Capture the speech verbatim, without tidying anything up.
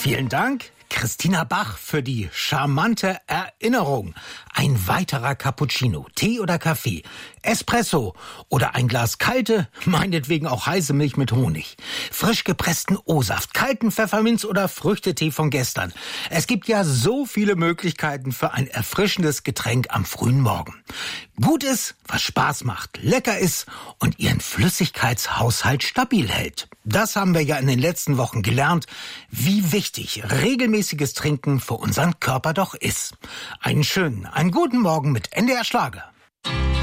Vielen Dank, Christina Bach, für die charmante Erinnerung. Ein weiterer Cappuccino, Tee oder Kaffee, Espresso oder ein Glas kalte, meinetwegen auch heiße Milch mit Honig, frisch gepressten O-Saft, kalten Pfefferminz oder Früchtetee von gestern. Es gibt ja so viele Möglichkeiten für ein erfrischendes Getränk am frühen Morgen. Gut ist, was Spaß macht, lecker ist und Ihren Flüssigkeitshaushalt stabil hält. Das haben wir ja in den letzten Wochen gelernt, wie wichtig regelmäßiges Trinken für unseren Körper doch ist. Einen schönen, einen guten Morgen mit N D R Schlager.